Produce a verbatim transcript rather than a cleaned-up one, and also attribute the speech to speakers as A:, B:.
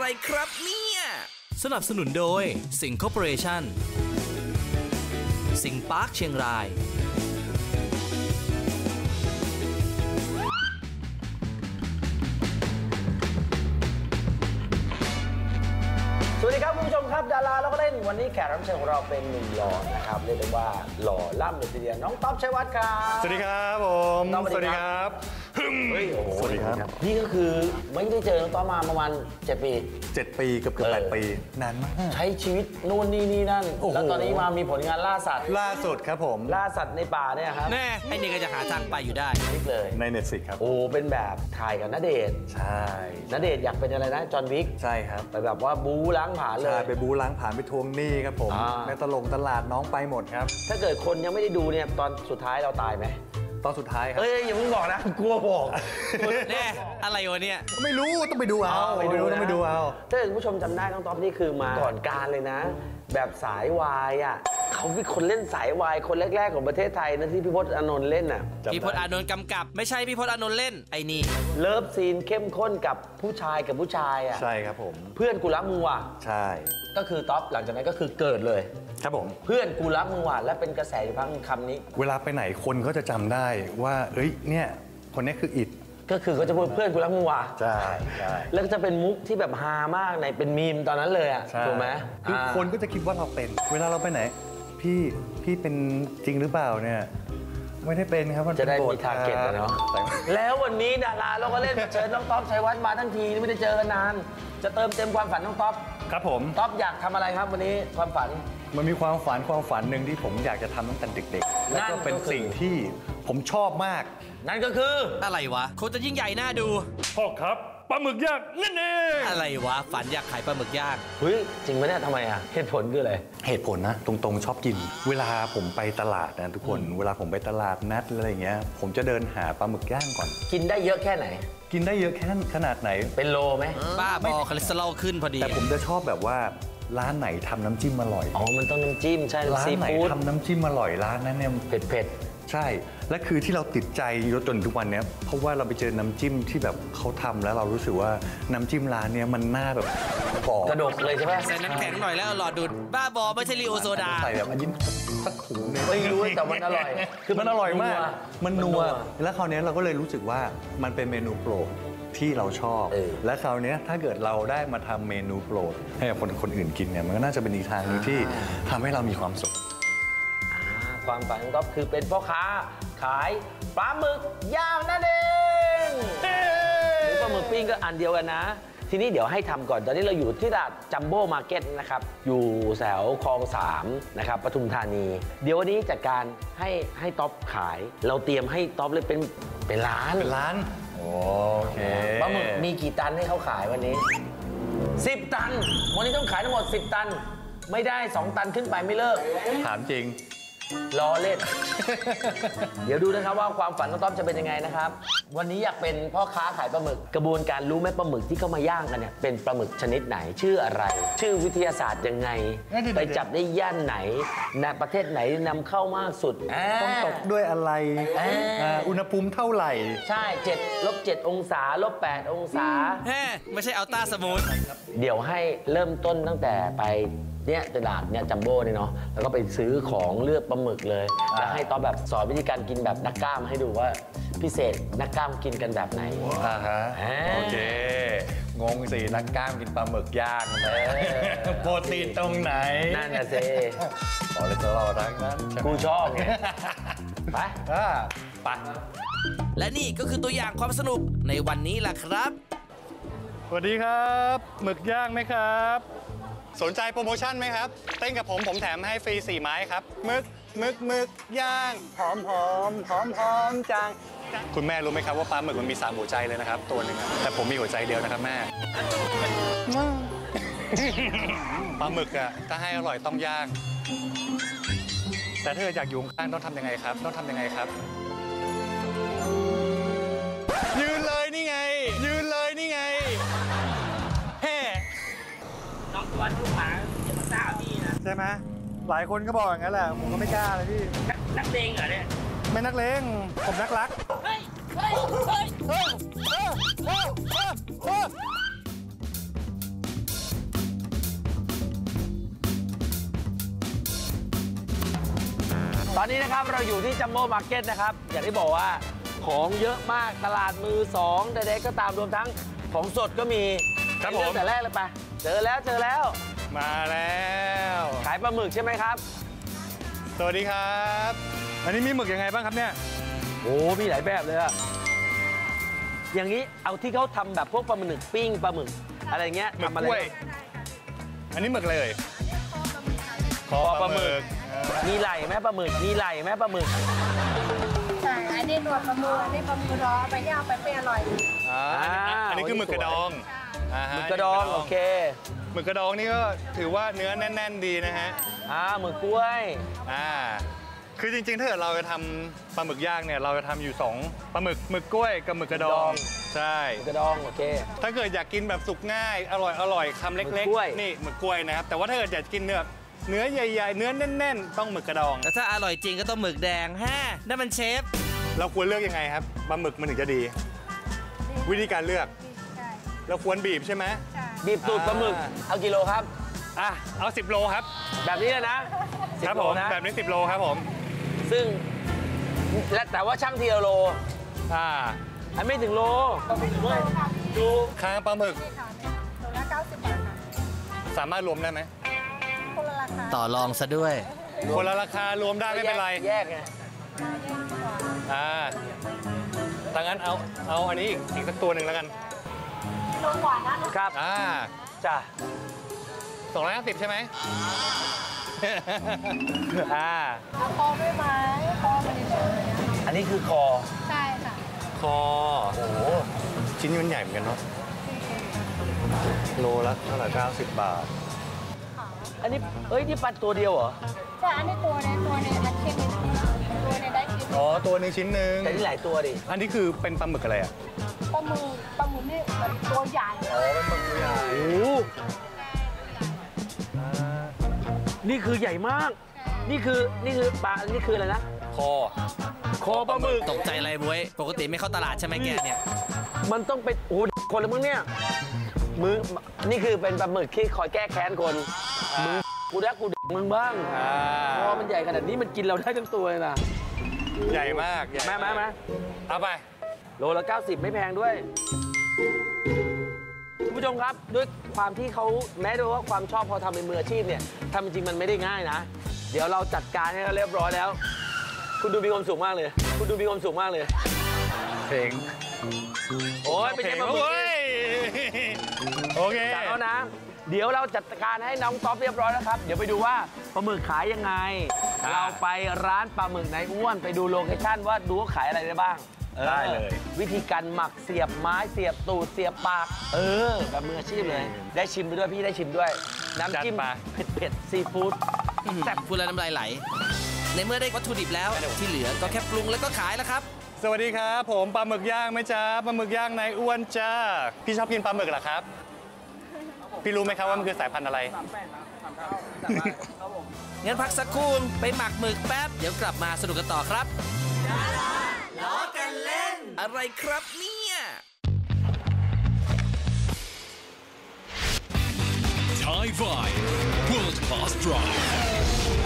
A: อะไรครับเนี่ยสนับสนุนโดยสิงห์คอร์ปอเรชั่นสิงห์ปาร์คเชียงราย
B: สวัสดีครับคุณผู้ชมครับดาราเราก็เล่นวันนี้แขกรับเชิญของเราเป็นหนุ่มหล่อนะครับเรียกได้ว่าหล่อล่ำเลยทีเดียวน้องต๊อบชัยวัฒน์ครับ
C: สวัสดีครับผมสวัสดีครับ
B: เฮ้ยโอ้โห
C: สวัสดีครับ
B: นี่ก็คือไม่ได้เจอน้องต๊อบมาประมาณเจ็ดปี
C: เจ็ดปีเกือบเกือบแปดปีนานมาก
B: ใช้ชีวิตนู่นนี่นี่นั่นแล้วตอนนี้มามีผลงานล่าสัตว์
C: ล่าสุดครับผม
B: ล่าสัตว์ในป่าเนี่ยครับ
A: แน่ไอ้นี่ก็จะหาทางไปอยู่ได้
B: นี่เลย
C: ใน Netflix ครับ
B: โอ้เป็นแบบถ่ายกับณเดชน์
C: ใช่
B: ณเดชน์อยากเป็นอะไรนะจอห์นวิก
C: ใช่ครับ
B: ไปแบบว่าบู๊ล้างผลาญเลย
C: ใช่ไปบู๊ล้างผลาญไปทวงหนี้ครับผมในตลงตลาดน้องไปหมดครับ
B: ถ้าเกิดคนยังไม่ได้ดูเนี่ยตอนสุดท้ายเราตายไหม
C: ตอนสุดท้ายครับ
B: เอ้ยอย่าเพิ่งบอกนะกลัวบอก
A: แน่อะไรวะเนี่ย
C: ไม่รู้ต้องไปดูเอาไปดูต้องไปดูเอา
B: ถ้าคุณผู้ชมจำได้น้องต๊อบนี่คือมาก่อนการเลยนะแบบสายวายอ่ะเขาเป็นคนเล่นสายวายคนแรกๆของประเทศไทยนะที่พี่พจน์อานนท์เล่นน่ะ
A: พี่พจน์อานนท์กำกับไม่ใช่พี่พจน์อานนท์เล่นไอ้นี่
B: เลิฟซีนเข้มข้นกับผู้ชายกับผู้ชายอ่ะ
C: ใช่ครับผม
B: เพื่อนกูรักมึงว่ะ
C: ใช่
B: ก็คือต๊อบหลังจากนั้นก็คือเกิดเลย
C: ครับผม
B: เพื่อนกูรักมึงว่ะและเป็นกระแสอยู่พังคำนี้
C: เวลาไปไหนคนก็จะจำได้ว่าเอ้ยเนี่ยคนนี้คืออิฐ
B: ก็คือเขาจะพูดเพื่อนกูรักมึงว่ะ
C: ใช่ใช่
B: แล้วก็จะเป็นมุกที่แบบฮามากในเป็นมีมตอนนั้นเลยอ่ะถูกไหม
C: คือคนก็จะคิดว่าเราเป็นเวลาเราไปไหนพี่พี่เป็นจริงหรือเปล่าเนี่ยไม่ได้เป็นครับมัน
B: จะได้มีทาร์เก็ตเนาะแล้ววันนี้ดาราเราก็เล่นเชิญน้องต๊อบชัยวัฒน์มาทั้งทีไม่ได้เจอกันนานจะเติมเต็มความฝันน้องต๊อบ
C: ครับผม
B: ต๊อบอยากทำอะไรครับวันนี้ความฝัน
C: มันมีความฝันความฝันหนึ่งที่ผมอยากจะทำตั้งแต่เด็กๆแล้วก็เป็นสิ่งที่ผมชอบมาก
B: นั่นก็คือ
A: อะไรวะเขาจะยิ่งใหญ่น่าดู
C: พ่อครับปลาหมึกย่างนั่นเอง
A: อะไรวะฝันอยากขายปลาหมึกย่าง
B: เฮ้ยจริงไหมเนี่ยทำไมอ่ะเหตุผลคืออะไร
C: เหตุผลนะตรงๆชอบกินเวลาผมไปตลาดนะทุกคนเวลาผมไปตลาดนัดอะไรอย่างเงี้ยผมจะเดินหาปลาหมึกย่างก่อน
B: กินได้เยอะแค่ไหน
C: กินได้เยอะแค่ขนาดไหน
B: เป็นโลไหม
A: บ้าบอคอเลสเตอรอลขึ้นพอดี
C: แต่ผมจะชอบแบบว่าร้านไหนทำน้ำจิ้มอร่อย
B: อ๋อมันต้องน้ำจิ้มใช่
C: ร้านไหนทำน้ำจิ้มอร่อยร้านนั้นเนี่ย
B: เผ็ดเผ็ด
C: ใช่และคือที่เราติดใจจนทุกวันนี้เพราะว่าเราไปเจอน้ำจิ้มที่แบบเขาทำแล้วเรารู้สึกว่าน้ำจิ้มร้านนี้มันน่าแบบ
B: กรอบกระดกเลยใช่ไหม
A: ใส่น้ำแข็งหน่อยแล้วหลอดดูดบ้าบอไม่ใช่ลีโอโซดา
C: ใส่แบบอันนี้สักถุงนึง
B: ไม่รู้แต่มันอร่อย
C: คือมันอร่อยมากมันนัวแล้วคราวนี้เราก็เลยรู้สึกว่ามันเป็นเมนูโปรดที่เราชอบและคราวนี้ถ้าเกิดเราได้มาทำเมนูโปรดให้คนคนอื่นกินเนี่ยมันก็น่าจะเป็นอีกทางนึงที่ทำให้เรามีความสุข
B: ความฝันก็คือเป็นพ่อค้าขายปลาหมึกย่างนั่นเองหรือปลาหมึกปิ้งก็อันเดียวกันนะทีนี้เดี๋ยวให้ทำก่อนตอนนี้เราอยู่ที่ตลาดจัมโบ้มาร์เก็ตนะครับอยู่แถวคลองสามนะครับปทุมธานีเดี๋ยววันนี้จัดการให้ให้ท็อปขายเราเตรียมให้ท็อปเลยเป็นเป็นร้าน
C: เป็นร้านโอเค
B: ปลาหมึกมีกี่ตันให้เขาขายวันนี้สิบตันวันนี้ต้องขายทั้งหมดสิบตันไม่ได้สองตันขึ้นไปไม่เลิก
C: ถามจริง
B: ล้อเล่น เดี๋ยวดูนะครับว่าความฝันของต๊อบจะเป็นยังไงนะครับวันนี้อยากเป็นพ่อค้าขายปลาหมึกกระบวนการรู้ไหมปลาหมึกที่เขามาย่างกันเนี่ยเป็นปลาหมึกชนิดไหนชื่ออะไรชื่อวิทยาศาสตร์ยังไงไปจับได้ย่านไหนในประเทศไหนนำเข้ามากสุด
C: ต้องตกด้วยอะไรอุณหภูมิเท่าไหร่
B: ใช่เจ็ดลบเจ็ดองศาลบแปดองศา
A: ไม่ใช่อัลต้าสมูท
B: เดี๋ยวให้เริ่มต้นตั้งแต่ไปเนี่ยตลาดเนี่ยจัมโบ้เนี่ยเนาะแล้วก็ไปซื้อของเลือกปลาหมึกเลยแล้วให้ต๊อบแบบสอนวิธีการกินแบบนักกล้ามให้ดูว่าพิเศษนักกล้ามกินกันแบบไหน
C: อ่าฮะโอเคงงสินักกล้ามกินปลาหมึกย่างโปรตีนตรงไหน
B: นั่นน่ะสิ
C: ขอเลยตลอดทั้งนั้น
B: กูชอบไงไป
C: ไป
A: และนี่ก็คือตัวอย่างความสนุกในวันนี้แหละครับ
C: สวัสดีครับหมึกย่างไหมครับสนใจโปรโมชั่นไหมครับเต้นกับผมผมแถมให้ฟรีสี่ไม้ครับหมึกหมึกหมึกย่างหอมหอมหอมหอมจังคุณแม่รู้ไหมครับว่าปลาหมึกมันมีสามหัวใจเลยนะครับตัวหนึ่งแต่ผมมีหัวใจเดียวนะครับแม่ปลาหมึกอะถ้าให้อร่อยต้องย่างแต่ถ้าอยากอยู่ข้างต้องทำยังไงครับต้องทำยังไงครับยืนเลยนี่ไงยืนเลยนี่ไงแฮ่
B: น้องวันลูกหมาจะมาซ่าพี่นะ
C: ใช่ไหมหลายคนก็บอกอย่างนั้นแหละผมก็ไม่กล้าเลยพี่
B: นักเลงเหรอเนี่ย
C: ไม่นักเลงผมนักรักเฮ้ยเฮ้ยเฮ้ยเฮ้ยเฮ้ยเฮ้ย
B: ตอนนี้นะครับเราอยู่ที่จัมโบ้มาร์เก็ตนะครับอย่างที่บอกว่าของเยอะมากตลาดมือสองใดๆก็ตามรวมทั้งของสดก็มี
C: ครับผม
B: แต่แรกเลยไปเจอแล้วเจอแล้ว
C: มาแล้ว
B: ขายปลาหมึกใช่ไหมครับ
C: สวัสดีครับ อันนี้มีหมึกยังไงบ้างครับเนี่ย
B: โอ้มีหลายแบบเลยอะอย่างนี้เอาที่เขาทำแบบพวกปลาหมึกปิ้งปลาหมึกอะไรเงี้ย
C: หมึก
B: ทำอะไร
C: กล้วย อันนี้หมึกเลยคอ
B: ปลาหมึกมีไหล่ไหมปลาหมึกมีไหล่ไหมปลาหมึก
D: ใช่ อันนี้หนวดปลาหมึกอันนี้ปลาหมึกรอไปย่างไปเป็นอร่อย
C: อ่าอันนี้คือหมึกกระดองอ่า
B: ห
C: ฮ
B: มึกกระดองโอเค
C: หมึกกระดองนี่ก็ถือว่าเนื้อแน่น ๆ ดีนะฮะ
B: อ่าหมึกกล้วย
C: อ่า คือจริงๆ ถ้าเกิดเราจะทำปลาหมึกย่างเนี่ย เราจะทำอยู่สองปลาหมึกหมึกกล้วยกับหมึกกระดอง ใช่
B: หมึกกระดองโอเค
C: ถ้าเกิดอยากกินแบบสุกง่าย อร่อยอร่อยคำเล็ก
B: หมึกกล้วย
C: ๆ นี่หมึกกล้วยนะครับ แต่ว่าถ้าเกิดอยากกินเนื้อเนื้อใหญ่ๆ เนื้อแน่นๆ ต้องหมึกกระดอง
A: แล้วถ้าอร่อยจริงก็ต้องหมึกแดงฮะนั่นมันเชฟ
C: เราควรเลือกยังไงครับ ปลาหมึกมันถึงจะดี วิธีการเลือก
D: ใช่
C: เราควรบีบใช่ไหม
D: ใช่
B: บีบตูดปลาหมึก
C: อ่า
B: เอากิโลครับ
C: อ่ะ เอาสิบโลครับ
B: แบบนี้เลยนะ
C: ครับ
B: สิโล
C: ผม
B: นะ
C: แบบนี้สิบโลครับผม
B: ซึ่งและแต่ว่าช่างทีละโล
C: อ่า
B: อันไม่ถึงโลดู
C: ค้างปลาหมึก
D: นี่ค่ะโลละเก้าสิบบาทค่ะ
C: สามารถรวมได้ไหม
D: คนละราคา
A: ต่อรองซะด้วย
C: คนละราคารวมได้ไม่เป็นไร
B: แยกไง
C: อ่าดังนั้นเอา เอาอันนี้อีกอีกสักตัวหนึ่งแล้วกัน
D: โลกว่านะครับ
C: อ่า
B: จ้ะ
C: สองร้อยห้าสิบใช่ไหม อ่า
D: เอาคอด้วยไหมคอมันเฉย
B: อันนี้คือคอ
D: ๆใช่ค่ะ
C: คอ โอ้โห ชิ้นมันใหญ่เหมือนกันเนาะ โลละเท่าไหร่เก้าสิบบาท
B: อันนี้เอ้ยนี่ปลาตัวเดียวเหรอ
D: ใช่ อันนี้ตัวในตัวในอันเค็มตัวในได้กิน
C: อ๋อ ตัวหนึงชิ้นหนึ่ง
B: แต่นี่หลายตัวดิ
C: อันนี้คือเป็นปลาหมึกอะไรอ่ะ
D: ปลาหมึกปลาหมึกนี่มันตัวใหญ่
C: อ๋อ เป็นหมึกตัวใหญ่
B: โอ้โหนี่คือใหญ่มาก นี่คือนี่คือปลา นี่คืออะไรนะ
C: คอ
B: คอปลาหมึก
A: ตกใจอะไรบวยปกติไม่เข้าตลาดใช่ไหมแกเนี่ย
B: มันต้องเป็นโอ้โหคนละมึงเนี่ยมึงนี่คือเป็นปลาหมึกที่คอยแก้แค้นคนมึงกูรักกูมึงบ้าง
C: อ่า
B: คอมันใหญ่ขนาดนี้มันกินเราได้ทั้งตัวเลยนะ
C: ใหญ่มากใหญ่
B: มามามา
C: เอาไป
B: โลละเก้าสิบไม่แพงด้วยคุณผู้ชมครับด้วยความที่เขาแม้ด้วยว่าความชอบพอทำเป็นมืออาชีพเนี่ยทำจริงมันไม่ได้ง่ายนะ เดี๋ยวเราจัดการให้เขาเรียบร้อยแล้ว คุณดูมีความสุขมากเลย คุณดูมีความสุขมากเลย
C: เพลง
B: โอ้ยเป็น
C: เพล
B: ยัง
C: ง
B: ไงบ้าง
C: เว้ยโอเค
B: จัดแล้วนะ เดี๋ยวเราจัดการให้น้องต๊อปเรียบร้อยแล้วครับ เดี๋ยวไปดูว่าปลาหมึกขายยังไง
C: อ่า
B: เราไปร้านปลาหมึกในอ้วนไปดูโลเคชั่นว่าดูว่าขายอะไรได้บ้างออ
C: ได้เลย
B: วิธีการหมักเสียบไม้เสียบตูดเสียบปาก เออแบบมืออาชีพเลย ได้ชิมไปด้วยพี่ได้ชิมด้วย น้ำจิ้มเผ็ดเผ็ดซีฟู้ดแซ่บ
A: พูดแล้วน้ำลายไหล ในเมื่อได้วัตถุดิบแล้ว ที่เหลือก็แค่ปรุงแล้วก็ขายแล้วครับ
C: สวัสดีครับผมปลาหมึกย่างไหมจ๊ะปลาหมึกย่างในอ้วนจ้าพี่ชอบกินปลาหมึกเหรอครับ พี่รู้ไหมครับว่ามันคือสายพันธุ์อะไร
A: งั้นพักสักครู่ไปหมักหมึกแป๊บ เดี๋ยวกลับมาสนุกกันต่อครับล้อกันเล่น อะไรครับเนี่ย
E: Thai Vibe World Class Drive